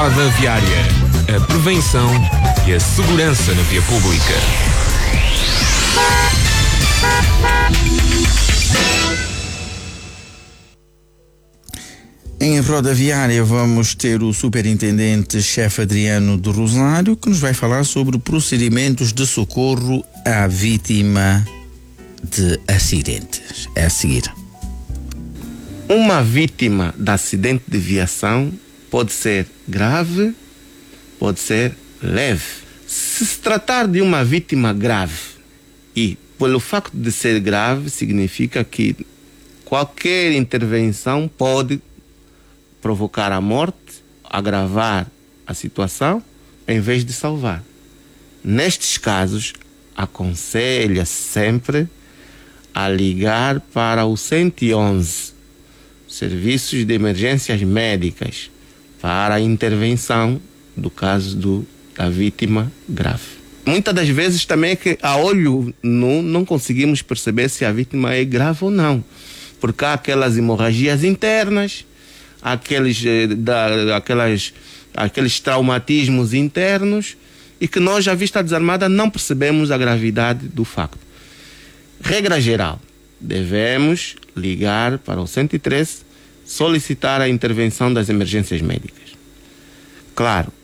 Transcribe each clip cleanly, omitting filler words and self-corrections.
Roda Viária. A prevenção e a segurança na via pública. Em Roda Viária vamos ter o superintendente-chefe Adriano do Rosário, que nos vai falar sobre procedimentos de socorro à vítima de acidentes. É a seguir. Uma vítima de acidente de viação pode ser grave, pode ser leve. Se tratar de uma vítima grave, e pelo facto de ser grave, significa que qualquer intervenção pode provocar a morte, agravar a situação, em vez de salvar. Nestes casos, aconselha sempre a ligar para o 111, Serviços de Emergências Médicas, para a intervenção do caso da vítima grave. Muitas das vezes também é que a olho nu não conseguimos perceber se a vítima é grave ou não, porque há aquelas hemorragias internas, aqueles traumatismos internos, e que nós, à vista desarmada, não percebemos a gravidade do facto. Regra geral, devemos ligar para o 113, solicitar a intervenção das emergências médicas. Claro,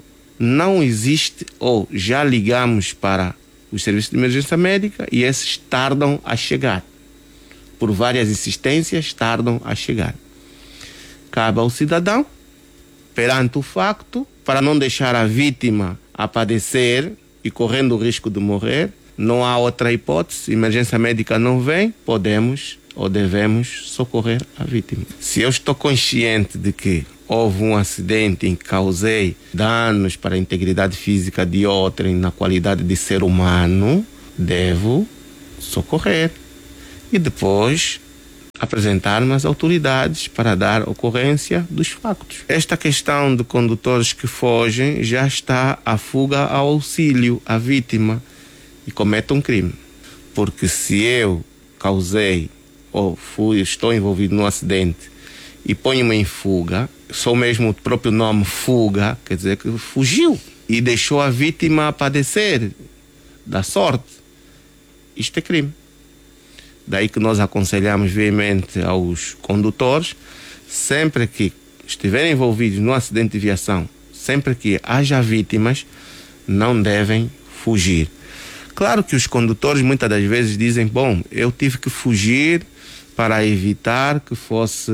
não existe, ou já ligamos para os serviços de emergência médica e esses tardam a chegar. Por várias insistências, tardam a chegar. Cabe ao cidadão, perante o facto, para não deixar a vítima a padecer e correndo o risco de morrer, não há outra hipótese, emergência médica não vem, podemos ou devemos socorrer a vítima. Se eu estou consciente de que houve um acidente em que causei danos para a integridade física de outrem na qualidade de ser humano, devo socorrer e depois apresentar-me às autoridades para dar ocorrência dos factos. Esta questão de condutores que fogem já está a fuga ao auxílio à vítima e comete um crime. Porque se eu causei ou estou envolvido num acidente e ponho-me em fuga, só mesmo o próprio nome fuga, quer dizer que fugiu e deixou a vítima a padecer da sorte. Isto é crime. Daí que nós aconselhamos veemente aos condutores, sempre que estiverem envolvidos num acidente de viação, sempre que haja vítimas, não devem fugir. Claro que os condutores muitas das vezes dizem, bom, eu tive que fugir para evitar que fosse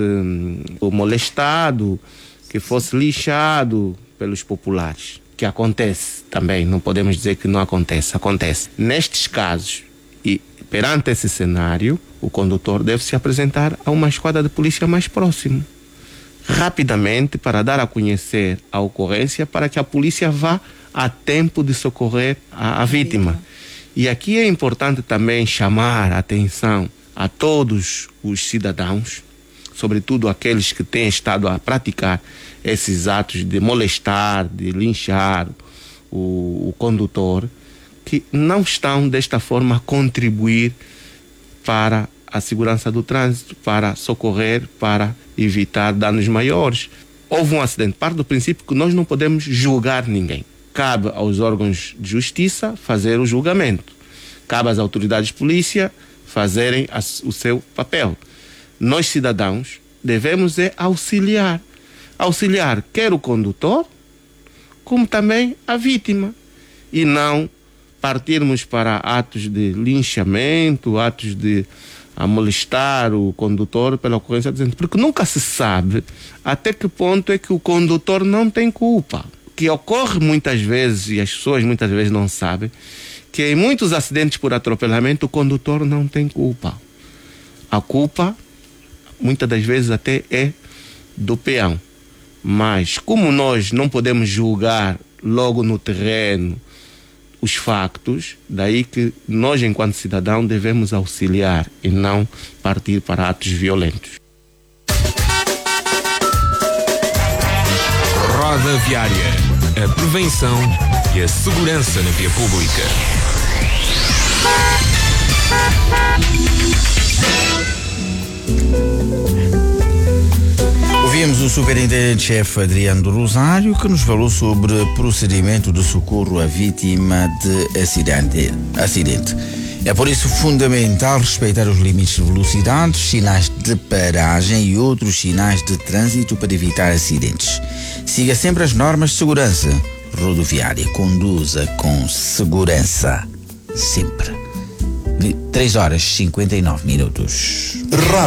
molestado, que fosse lixado pelos populares. Que acontece também, não podemos dizer que não acontece, acontece. Nestes casos, e perante esse cenário, o condutor deve se apresentar a uma esquadra de polícia mais próximo, rapidamente, para dar a conhecer a ocorrência, para que a polícia vá a tempo de socorrer a vítima. E aqui é importante também chamar a atenção a todos os cidadãos, sobretudo aqueles que têm estado a praticar esses atos de molestar, de linchar o condutor, que não estão desta forma a contribuir para a segurança do trânsito, para socorrer, para evitar danos maiores. Houve um acidente, parte do princípio que nós não podemos julgar ninguém. Cabe aos órgãos de justiça fazer o julgamento. Cabe às autoridades de polícia fazerem o seu papel. Nós, cidadãos, devemos auxiliar. Auxiliar quer o condutor, como também a vítima. E não partirmos para atos de linchamento, atos de molestar o condutor pela ocorrência do acidente. Porque nunca se sabe até que ponto é que o condutor não tem culpa. Que ocorre muitas vezes, e as pessoas muitas vezes não sabem, que em muitos acidentes por atropelamento o condutor não tem culpa. A culpa, muitas das vezes até é do peão. Mas como nós não podemos julgar logo no terreno os factos, daí que nós, enquanto cidadão, devemos auxiliar e não partir para atos violentos. Roda Viária. A prevenção e a segurança na via pública. Ouvimos o superintendente-chefe Adriano do Rosário, que nos falou sobre procedimento de socorro à vítima de acidente. É por isso fundamental respeitar os limites de velocidade, sinais de paragem e outros sinais de trânsito para evitar acidentes. Siga sempre as normas de segurança rodoviária. Conduza com segurança. Sempre. 3 horas e 59 minutos.